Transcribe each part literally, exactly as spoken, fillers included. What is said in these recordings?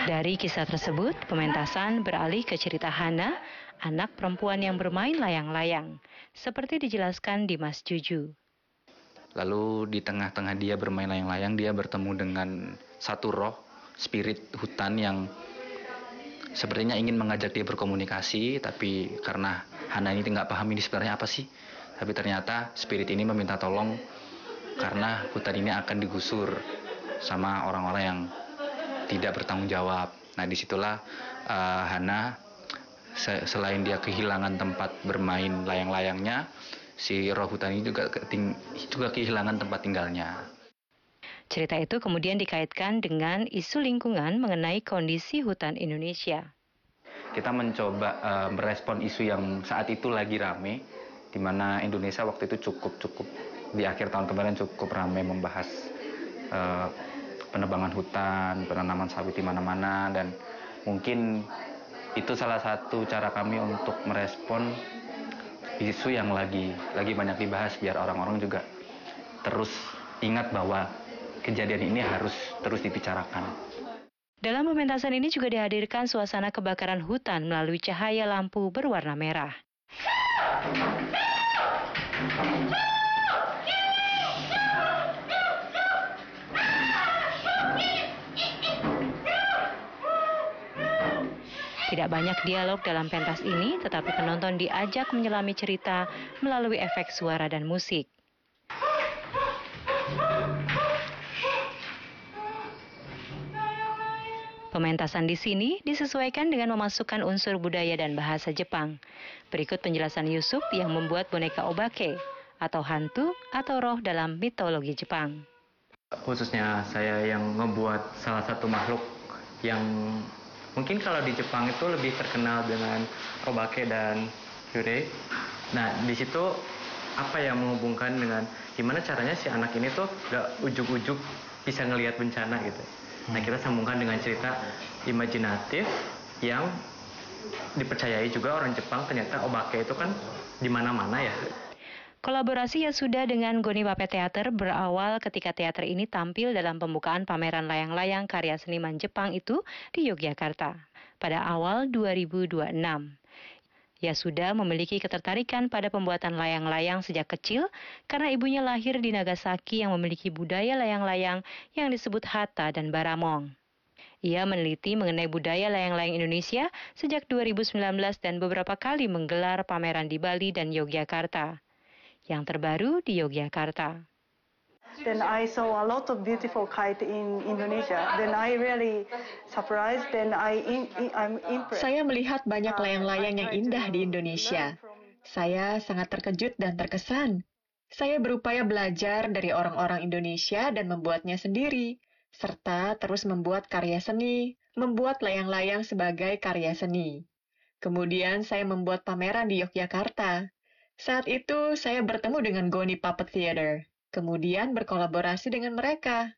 Dari kisah tersebut, pementasan beralih ke cerita Hana, anak perempuan yang bermain layang-layang, seperti dijelaskan Dimas Juju. Lalu di tengah-tengah dia bermain layang-layang, dia bertemu dengan satu roh, spirit hutan yang sepertinya ingin mengajak dia berkomunikasi, tapi karena Hana ini nggak paham ini sebenarnya apa sih. Tapi ternyata spirit ini meminta tolong karena hutan ini akan digusur sama orang-orang yang tidak bertanggung jawab. Nah disitulah uh, Hana se- selain dia kehilangan tempat bermain layang-layangnya, si roh hutan ini juga, keting- juga kehilangan tempat tinggalnya. Cerita itu kemudian dikaitkan dengan isu lingkungan mengenai kondisi hutan Indonesia. Kita mencoba uh, merespon isu yang saat itu lagi rame, di mana Indonesia waktu itu cukup-cukup di akhir tahun kemarin cukup ramai membahas uh, penebangan hutan, penanaman sawit di mana-mana, dan mungkin itu salah satu cara kami untuk merespon isu yang lagi lagi banyak dibahas, biar orang-orang juga terus ingat bahwa kejadian ini harus terus dibicarakan. Dalam pementasan ini juga dihadirkan suasana kebakaran hutan melalui cahaya lampu berwarna merah. Tidak banyak dialog dalam pentas ini, tetapi penonton diajak menyelami cerita melalui efek suara dan musik. Pementasan di sini disesuaikan dengan memasukkan unsur budaya dan bahasa Jepang. Berikut penjelasan Yusuf yang membuat boneka obake, atau hantu atau roh dalam mitologi Jepang. Khususnya saya yang membuat salah satu makhluk yang mungkin kalau di Jepang itu lebih terkenal dengan obake dan yurei. Nah, di situ apa yang menghubungkan dengan gimana caranya si anak ini tuh gak ujuk-ujuk bisa ngelihat bencana gitu. Nah, kita sambungkan dengan cerita imajinatif yang dipercayai juga orang Jepang, ternyata obake itu kan di mana-mana ya. Kolaborasi Yasuda dengan Goni Puppet Theater berawal ketika teater ini tampil dalam pembukaan pameran layang-layang karya seniman Jepang itu di Yogyakarta pada awal dua ribu dua puluh enam. Yasuda memiliki ketertarikan pada pembuatan layang-layang sejak kecil karena ibunya lahir di Nagasaki yang memiliki budaya layang-layang yang disebut hata dan baramong. Ia meneliti mengenai budaya layang-layang Indonesia sejak dua ribu sembilan belas dan beberapa kali menggelar pameran di Bali dan Yogyakarta. Yang terbaru di Yogyakarta. Then I saw a lot of beautiful kite in Indonesia. Then I really surprised. Then I in, in, I'm impressed. Saya melihat banyak layang-layang yang indah di Indonesia. Saya sangat terkejut dan terkesan. Saya berupaya belajar dari orang-orang Indonesia dan membuatnya sendiri, serta terus membuat karya seni, membuat layang-layang sebagai karya seni. Kemudian saya membuat pameran di Yogyakarta. Saat itu saya bertemu dengan Goni Puppet Theater, kemudian berkolaborasi dengan mereka.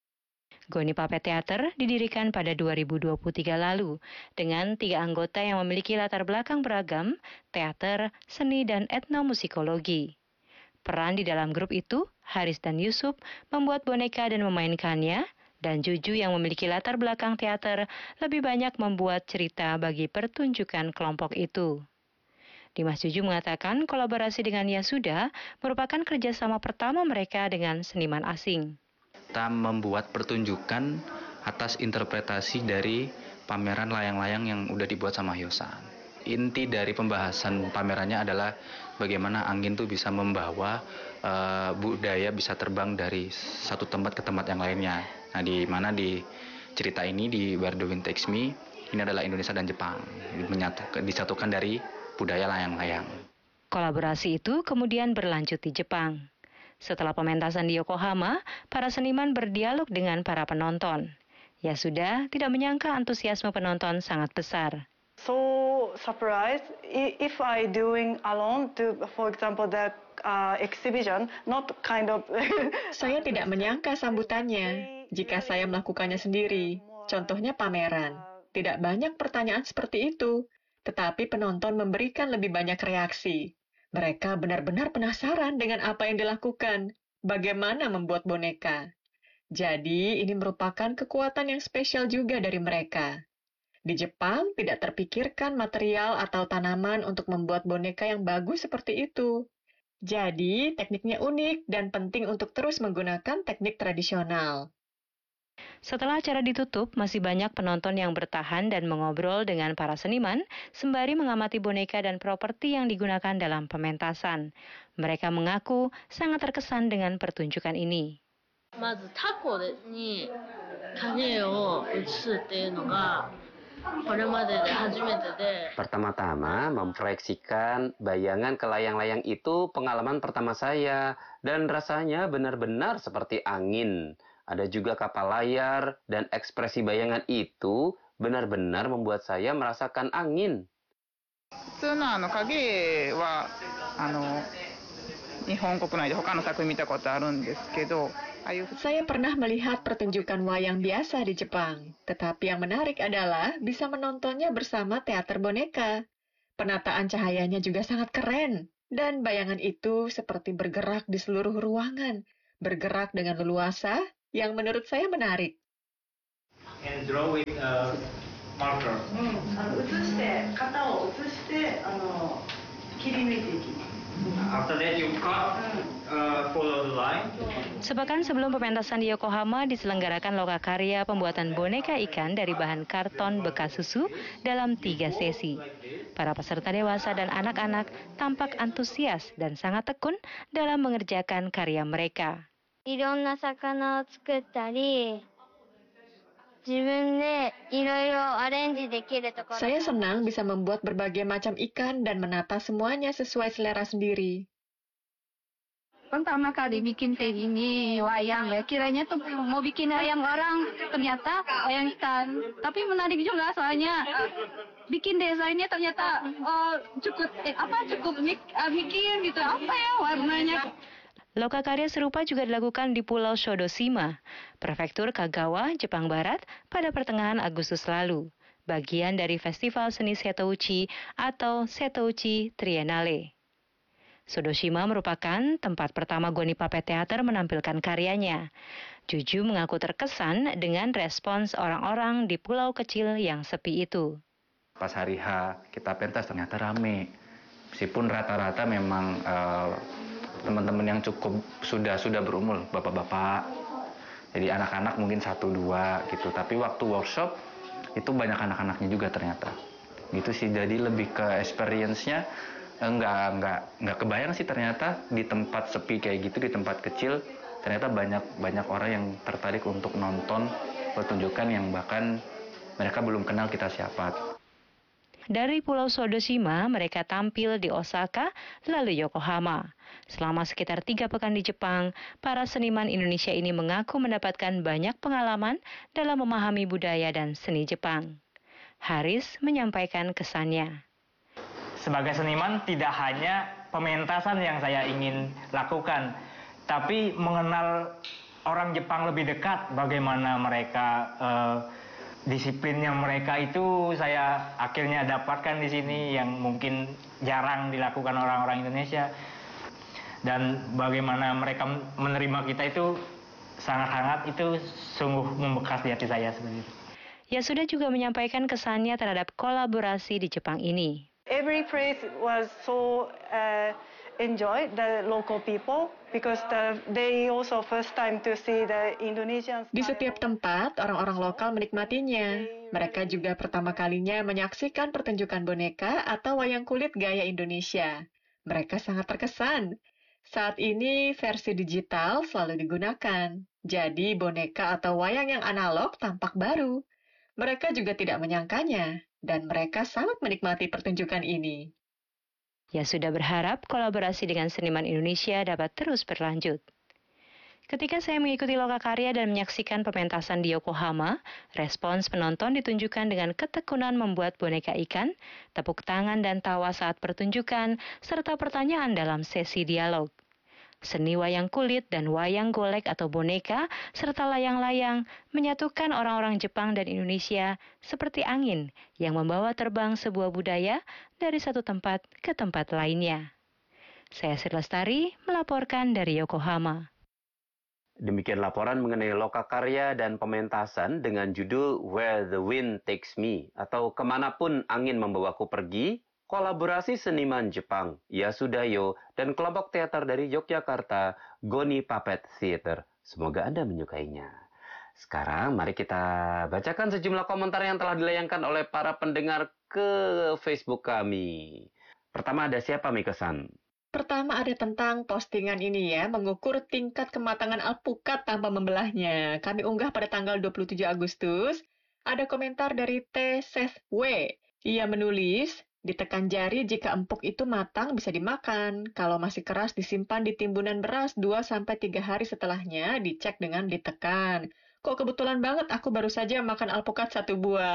Goni Puppet Theater didirikan pada dua ribu dua puluh tiga lalu dengan tiga anggota yang memiliki latar belakang beragam, teater, seni, dan etnomusikologi. Peran di dalam grup itu, Haris dan Yusuf membuat boneka dan memainkannya, dan Juju yang memiliki latar belakang teater lebih banyak membuat cerita bagi pertunjukan kelompok itu. Dimas Juju mengatakan kolaborasi dengan Yasuda merupakan kerjasama pertama mereka dengan seniman asing. Kita membuat pertunjukan atas interpretasi dari pameran layang-layang yang udah dibuat sama Hyosan. Inti dari pembahasan pamerannya adalah bagaimana angin tuh bisa membawa uh, budaya bisa terbang dari satu tempat ke tempat yang lainnya. Nah, di mana di cerita ini di Where the Wind Takes Me, ini adalah Indonesia dan Jepang menyatukan, disatukan dari budaya layang-layang. Kolaborasi itu kemudian berlanjut di Jepang. Setelah pementasan di Yokohama, para seniman berdialog dengan para penonton. Yasuda tidak menyangka antusiasme penonton sangat besar. So surprised if I doing alone to, for example, the uh, exhibition, not kind of. Saya tidak menyangka sambutannya jika saya melakukannya sendiri. Contohnya pameran. Tidak banyak pertanyaan seperti itu. Tetapi penonton memberikan lebih banyak reaksi. Mereka benar-benar penasaran dengan apa yang dilakukan, bagaimana membuat boneka. Jadi, ini merupakan kekuatan yang spesial juga dari mereka. Di Jepang, tidak terpikirkan material atau tanaman untuk membuat boneka yang bagus seperti itu. Jadi, tekniknya unik dan penting untuk terus menggunakan teknik tradisional. Setelah acara ditutup, masih banyak penonton yang bertahan dan mengobrol dengan para seniman, sembari mengamati boneka dan properti yang digunakan dalam pementasan. Mereka mengaku sangat terkesan dengan pertunjukan ini. まずタコに影を映すっていうのがこれまでで初めてで Pertama-tama, memproyeksikan bayangan ke layang-layang itu pengalaman pertama saya, dan rasanya benar-benar seperti angin. Ada juga kapal layar, dan ekspresi bayangan itu benar-benar membuat saya merasakan angin. 普通のあの影はあの日本国内で他の作品見たことあるんですけど、 Saya pernah melihat pertunjukan wayang biasa di Jepang, tetapi yang menarik adalah bisa menontonnya bersama teater boneka. Penataan cahayanya juga sangat keren, dan bayangan itu seperti bergerak di seluruh ruangan, bergerak dengan leluasa, yang menurut saya menarik. And draw with a marker. 映して型を映してあの切り抜いていきます。 After that you cut, uh, follow the line. Sepekan sebelum pementasan di Yokohama diselenggarakan lokakarya pembuatan boneka ikan dari bahan karton bekas susu dalam tiga sesi. Para peserta dewasa dan anak-anak tampak antusias dan sangat tekun dalam mengerjakan karya mereka. いろんな魚を作ったり、自分でいろいろアレンジできるところ。 Saya senang bisa membuat berbagai macam ikan dan menata semuanya sesuai selera sendiri. Pertama kali bikin kayak gini wayang ya, kiranya tuh mau bikin wayang orang, ternyata wayang ikan. Tapi menarik juga soalnya uh, bikin desainnya ternyata uh, cukup eh, apa cukup mik, uh, mikir gitu apa ya warnanya. Lokakarya serupa juga dilakukan di Pulau Shodoshima, Prefektur Kagawa, Jepang Barat pada pertengahan Agustus lalu, bagian dari Festival Seni Setouchi atau Setouchi Triennale. Shodoshima merupakan tempat pertama Goni Puppet Theater menampilkan karyanya. Juju mengaku terkesan dengan respons orang-orang di pulau kecil yang sepi itu. Pas hari H kita pentas ternyata rame. Meskipun rata-rata memang uh, teman-teman yang cukup sudah sudah berumur, bapak-bapak, jadi anak-anak mungkin satu dua gitu. Tapi waktu workshop itu banyak anak-anaknya juga ternyata. Gitu sih, jadi lebih ke experience-nya enggak enggak enggak kebayang sih ternyata di tempat sepi kayak gitu, di tempat kecil ternyata banyak banyak orang yang tertarik untuk nonton pertunjukan yang bahkan mereka belum kenal kita siapa. Dari Pulau Shodoshima, mereka tampil di Osaka, lalu Yokohama. Selama sekitar tiga pekan di Jepang, para seniman Indonesia ini mengaku mendapatkan banyak pengalaman dalam memahami budaya dan seni Jepang. Haris menyampaikan kesannya. Sebagai seniman, tidak hanya pementasan yang saya ingin lakukan, tapi mengenal orang Jepang lebih dekat, bagaimana mereka uh, disiplinnya mereka itu saya akhirnya dapatkan di sini yang mungkin jarang dilakukan orang-orang Indonesia, dan bagaimana mereka menerima kita itu sangat hangat, itu sungguh membekas di hati saya seperti itu. Ya sudah juga menyampaikan kesannya terhadap kolaborasi di Jepang ini. Every place was so uh, enjoyed the local people because the, they also first time to see the Indonesian style. Di setiap tempat, orang-orang lokal menikmatinya. Mereka juga pertama kalinya menyaksikan pertunjukan boneka atau wayang kulit gaya Indonesia. Mereka sangat terkesan. Saat ini, versi digital selalu digunakan. Jadi, boneka atau wayang yang analog tampak baru. Mereka juga tidak menyangkanya, dan mereka sangat menikmati pertunjukan ini. Ya sudah berharap kolaborasi dengan seniman Indonesia dapat terus berlanjut. Ketika saya mengikuti lokakarya dan menyaksikan pementasan di Yokohama, respons penonton ditunjukkan dengan ketekunan membuat boneka ikan, tepuk tangan dan tawa saat pertunjukan, serta pertanyaan dalam sesi dialog. Seni wayang kulit dan wayang golek atau boneka, serta layang-layang menyatukan orang-orang Jepang dan Indonesia seperti angin yang membawa terbang sebuah budaya dari satu tempat ke tempat lainnya. Saya Sri Lestari melaporkan dari Yokohama. Demikian laporan mengenai lokakarya dan pementasan dengan judul Where the Wind Takes Me atau Kemanapun Angin Membawaku Pergi, kolaborasi seniman Jepang Yasudayo dan kelompok teater dari Yogyakarta Goni Puppet Theater. Semoga Anda menyukainya. Sekarang mari kita bacakan sejumlah komentar yang telah dilayangkan oleh para pendengar ke Facebook kami. Pertama ada siapa, Miko-san? Pertama ada tentang postingan ini ya, mengukur tingkat kematangan alpukat tanpa membelahnya. Kami unggah pada tanggal dua puluh tujuh Agustus. Ada komentar dari T. Seth W. Ia menulis, ditekan jari jika empuk itu matang bisa dimakan. Kalau masih keras disimpan di timbunan beras dua sampai tiga hari setelahnya, dicek dengan ditekan. Kok kebetulan banget aku baru saja makan alpukat satu buah.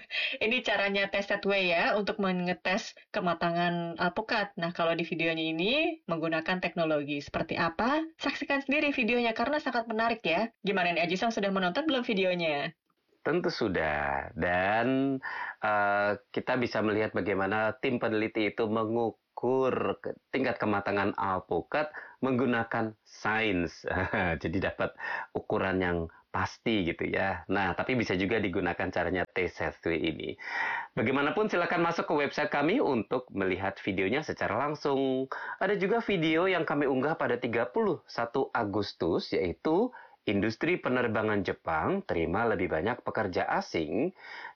Ini caranya tes set way ya untuk mengetes kematangan alpukat. Nah, kalau di videonya ini menggunakan teknologi seperti apa? Saksikan sendiri videonya karena sangat menarik ya. Gimana nih, Aji-san sudah menonton belum videonya? Tentu sudah. Dan uh, kita bisa melihat bagaimana tim peneliti itu mengukur tingkat kematangan alpukat menggunakan sains. Jadi dapat ukuran yang pasti gitu ya. Nah, tapi bisa juga digunakan caranya T-Set ini. Bagaimanapun silakan masuk ke website kami untuk melihat videonya secara langsung. Ada juga video yang kami unggah pada tiga puluh satu Agustus, yaitu industri penerbangan Jepang terima lebih banyak pekerja asing.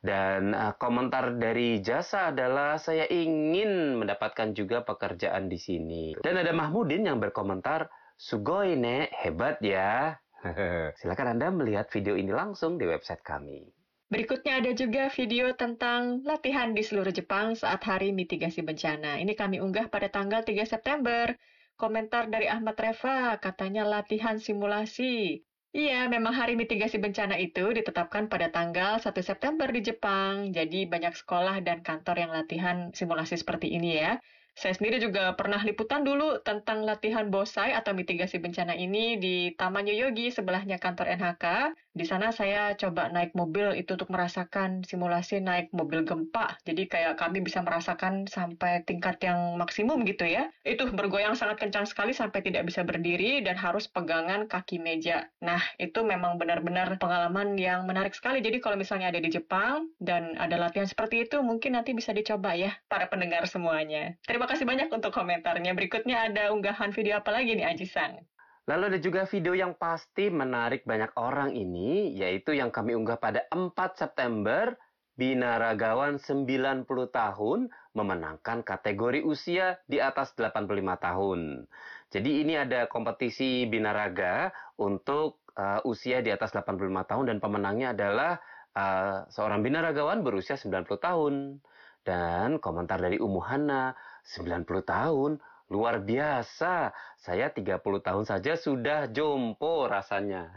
Dan uh, komentar dari Jasa adalah saya ingin mendapatkan juga pekerjaan di sini. Dan ada Mahmudin yang berkomentar, sugoi ne, hebat ya. Silakan Anda melihat video ini langsung di website kami. Berikutnya ada juga video tentang latihan di seluruh Jepang saat Hari Mitigasi Bencana. Ini kami unggah pada tanggal tiga September. Komentar dari Ahmad Reva, katanya latihan simulasi. Iya, memang Hari Mitigasi Bencana itu ditetapkan pada tanggal satu September di Jepang. Jadi banyak sekolah dan kantor yang latihan simulasi seperti ini ya. Saya sendiri juga pernah liputan dulu tentang latihan bonsai atau mitigasi bencana ini di Taman Yoyogi sebelahnya kantor N H K. Di sana saya coba naik mobil itu untuk merasakan simulasi naik mobil gempa. Jadi kayak kami bisa merasakan sampai tingkat yang maksimum gitu ya. Itu bergoyang sangat kencang sekali sampai tidak bisa berdiri dan harus pegangan kaki meja. Nah, itu memang benar-benar pengalaman yang menarik sekali. Jadi kalau misalnya ada di Jepang dan ada latihan seperti itu, mungkin nanti bisa dicoba ya para pendengar semuanya. Terima kasih banyak untuk komentarnya. Berikutnya ada unggahan video apa lagi nih, Aji-san? Lalu ada juga video yang pasti menarik banyak orang ini, yaitu yang kami unggah pada empat September, binaragawan sembilan puluh tahun memenangkan kategori usia di atas delapan puluh lima tahun. Jadi ini ada kompetisi binaraga untuk uh, usia di atas delapan puluh lima tahun dan pemenangnya adalah uh, seorang binaragawan berusia sembilan puluh tahun. Dan komentar dari Umuhana, sembilan puluh tahun, luar biasa. Saya tiga puluh tahun saja sudah jompo rasanya.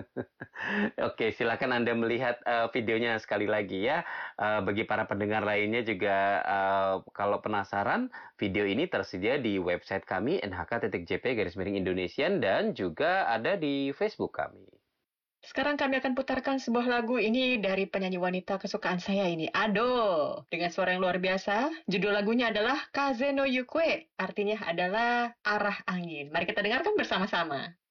Oke, silakan Anda melihat uh, videonya sekali lagi ya. Uh, bagi para pendengar lainnya juga uh, kalau penasaran, video ini tersedia di website kami n h k titik j p garis miring indonesian dan juga ada di Facebook kami. Sekarang kami akan putarkan sebuah lagu ini dari penyanyi wanita kesukaan saya ini, Ado. Dengan suara yang luar biasa, judul lagunya adalah Kaze no Yukue, artinya adalah arah angin. Mari kita dengarkan bersama-sama.